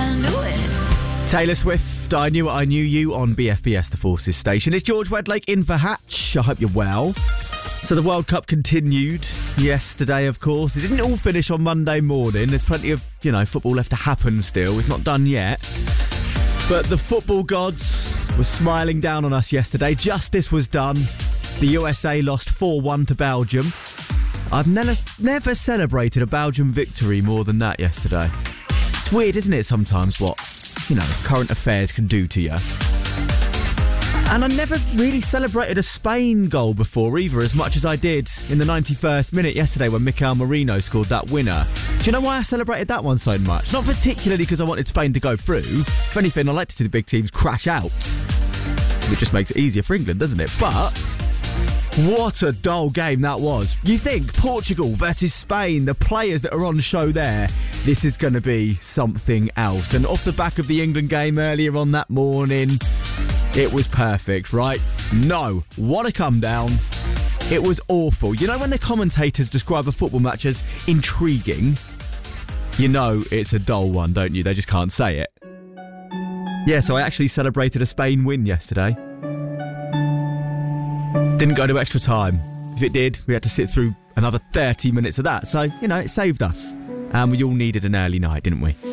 I knew it. Taylor Swift, I Knew It, I Knew You on BFBS, the Forces station. It's George Wedlake in for Hatch. I hope you're well. So the World Cup continued yesterday, of course. It didn't all finish on Monday morning. There's plenty of, football left to happen still. It's not done yet. But the football gods were smiling down on us yesterday. Justice was done. The USA lost 4-1 to Belgium. I've never celebrated a Belgium victory more than that yesterday. It's weird, isn't it, sometimes what, current affairs can do to you. And I never really celebrated a Spain goal before either, as much as I did in the 91st minute yesterday when Mikel Merino scored that winner. Do you know why I celebrated that one so much? Not particularly because I wanted Spain to go through. If anything, I like to see the big teams crash out. It just makes it easier for England, doesn't it? But what a dull game that was. You think Portugal versus Spain, the players that are on show there, this is going to be something else. And off the back of the England game earlier on that morning, it was perfect, right? No, what a come down. It was awful. You know when the commentators describe a football match as intriguing? You know it's a dull one, don't you? They just can't say it. Yeah, so I actually celebrated a Spain win yesterday. Didn't go to extra time. If it did, we had to sit through another 30 minutes of that. So, it saved us. And we all needed an early night, didn't we?